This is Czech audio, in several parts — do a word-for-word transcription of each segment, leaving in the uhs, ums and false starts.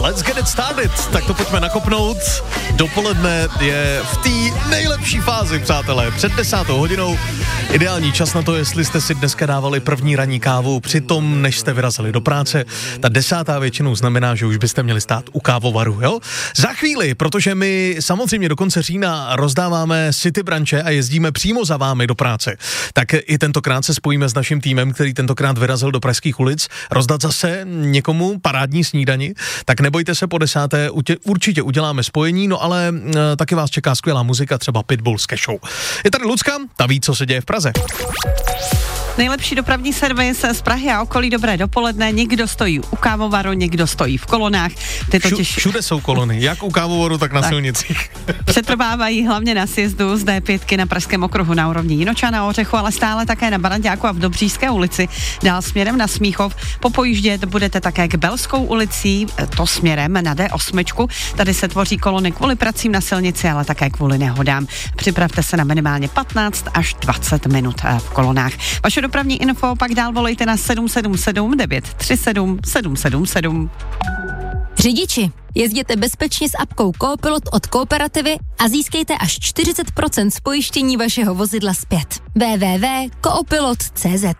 Let's get it started. Tak to pojďme nakopnout. Dopoledne je v té nejlepší fázi, přátelé. Před desátou hodinou. Ideální čas na to, jestli jste si dneska dávali první ranní kávu přitom, než jste vyrazili do práce. Ta desátá většinou znamená, že už byste měli stát u kávovaru, jo? Za chvíli, protože my samozřejmě do konce října rozdáváme City branče a jezdíme přímo za vámi do práce. Tak i tentokrát se spojíme s naším týmem, který tentokrát vyrazil do pražských ulic, rozdat zase někomu parádní snídani. Tak nebojte se, po desáté určitě uděláme spojení, no ale e, taky vás čeká skvělá muzika, třeba Pitbull s Cashou. Je tady Lucka, ta ví, co se děje v Praze. Nejlepší dopravní servis z Prahy a okolí, dobré dopoledne. Někdo stojí u kávovaru, někdo stojí v kolonách. Ty totiž... Všude jsou kolony, jak u kávovaru, tak na tak. silnicích. Přetrvávají hlavně na sjezdu z dé pět na Pražském okruhu na úrovni Jinočana, Ořechu, ale stále také na Baranďáku a v Dobříšské ulici. Dál směrem na Smíchov. Popojíždět budete také k Belskou ulicí, to směrem na dé osm. Tady se tvoří kolony kvůli pracím na silnici, ale také kvůli nehodám. Připravte se na minimálně patnáct až dvacet minut v kolonách. Vaše dopravní info pak dál volejte na sedm sedm sedm devět tři sedm sedm sedm sedm. Řidiči, jezděte bezpečně s apkou Coopilot od Kooperativy a získejte až čtyřicet procent z pojištění vašeho vozidla zpět. w w w tečka coopilot tečka c z.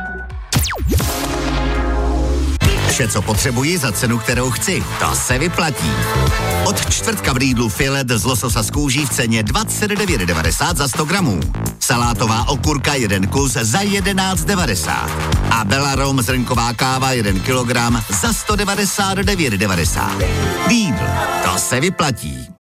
Vše, co potřebuji za cenu, kterou chci. To se vyplatí. Od čtvrtka v Lidlu filet z lososa z kůží v ceně dvacet devět devadesát za sto gramů. Salátová okurka jeden kus za jedenáct devadesát. A Belarom zrnková káva jeden kilogram za sto devadesát devět devadesát. Lidl, to se vyplatí.